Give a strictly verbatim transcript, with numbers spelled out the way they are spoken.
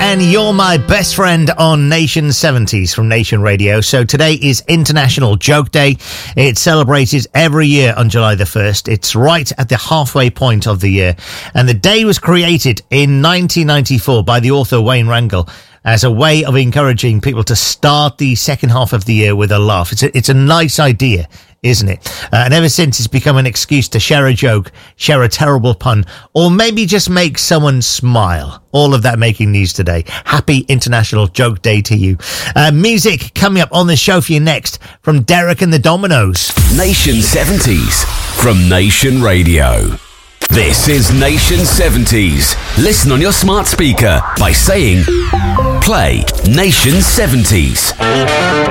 and You're My Best Friend on Nation seventies from Nation Radio. So today is International Joke Day. It's celebrated every year on July the first. It's right at the halfway point of the year. And the day was created in nineteen ninety-four by the author Wayne Wrangle as a way of encouraging people to start the second half of the year with a laugh. It's a, it's a nice idea, isn't it? Uh, and ever since, it's become an excuse to share a joke, share a terrible pun, or maybe just make someone smile. All of that making news today. Happy International Joke Day to you. Uh, music coming up on the show for you next from Derek and the Dominoes. Nation seventies from Nation Radio. This is Nation seventies. Listen on your smart speaker by saying, play Nation seventies.